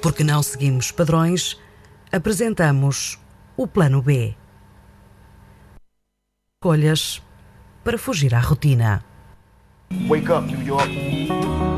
Porque não seguimos padrões, apresentamos o Plano B. Escolhas para fugir à rotina. Wake up, New York.